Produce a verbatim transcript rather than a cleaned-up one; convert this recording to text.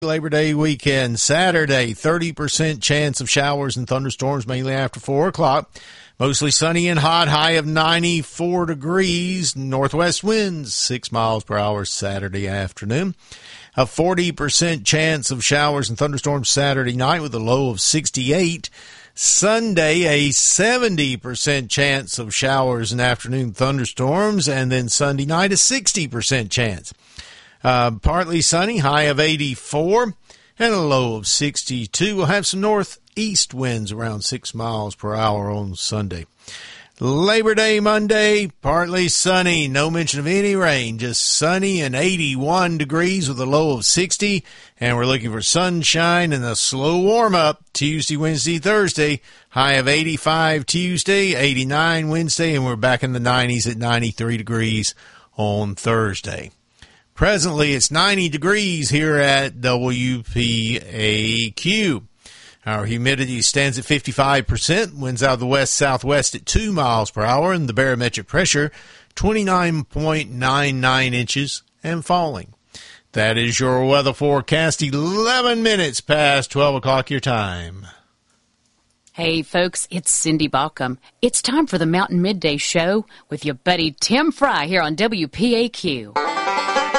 Labor Day weekend, Saturday, thirty percent chance of showers and thunderstorms mainly after four o'clock. Mostly sunny and hot, high of ninety-four degrees. Northwest winds, six miles per hour Saturday afternoon. A forty percent chance of showers and thunderstorms Saturday night with a low of sixty-eight. Sunday, a seventy percent chance of showers and afternoon thunderstorms. And then Sunday night, a sixty percent chance. Uh, partly sunny, high of eighty-four, and a low of sixty-two. We'll have some northeast winds around six miles per hour on Sunday. Labor Day Monday, partly sunny, no mention of any rain, just sunny and eighty-one degrees with a low of sixty. And we're looking for sunshine and a slow warm-up Tuesday, Wednesday, Thursday. High of eighty-five Tuesday, eighty-nine Wednesday, and we're back in the nineties at ninety-three degrees on Thursday. Presently, it's ninety degrees here at W P A Q. Our humidity stands at fifty-five percent. Winds out of the west-southwest at two miles per hour. And the barometric pressure, twenty-nine point nine nine inches and falling. That is your weather forecast, eleven minutes past twelve o'clock your time. Hey, folks, it's Cindy Balcom. It's time for the Mountain Midday Show with your buddy Tim Fry here on W P A Q.